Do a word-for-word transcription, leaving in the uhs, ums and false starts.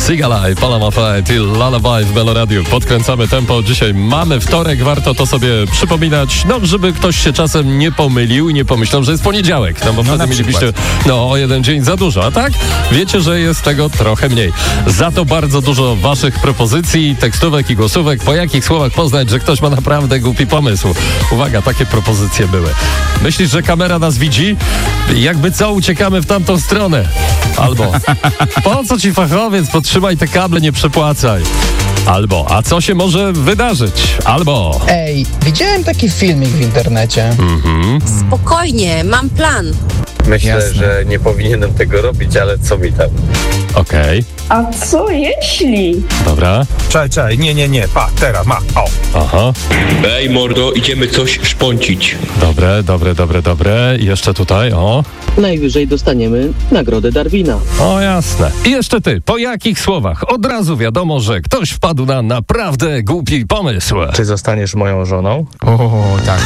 Sigala i Palamafai till Lullaby w Meloradiu. Podkręcamy tempo. Dzisiaj mamy wtorek, warto to sobie przypominać, no żeby ktoś się czasem nie pomylił i nie pomyślał, że jest poniedziałek, no bo no wtedy mielibyście no, o jeden dzień za dużo, a tak? Wiecie, że jest tego trochę mniej. Za to bardzo dużo waszych propozycji, tekstówek i głosówek. Po jakich słowach poznać, że ktoś ma naprawdę głupi pomysł? Uwaga, takie propozycje były. Myślisz, że kamera nas widzi? Jakby co, uciekamy w tamtą stronę. Albo po co ci fachowiec, podtrzymaj te kable, nie przepłacaj. Albo, a co się może wydarzyć? Albo... Ej, widziałem taki filmik w internecie. Mhm. Spokojnie, mam plan. Myślę, Jasne. że nie powinienem tego robić, ale co mi tam? Okej, A co jeśli? dobra. Czekaj, czekaj, nie, nie, nie, pa, teraz, ma, o. Aha, Ej mordo, idziemy coś szponcić. dobre, dobre, dobre, dobre. I jeszcze tutaj, o. Najwyżej dostaniemy nagrodę Darwina. O, jasne. I jeszcze ty, po jakich słowach? Od razu wiadomo, że ktoś wpadł na naprawdę głupi pomysł. Czy zostaniesz moją żoną? O, tak.